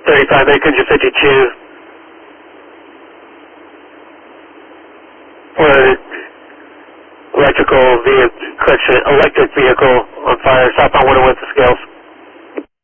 35 Acres, 52. Electric vehicle on fire, southbound 101 for scales.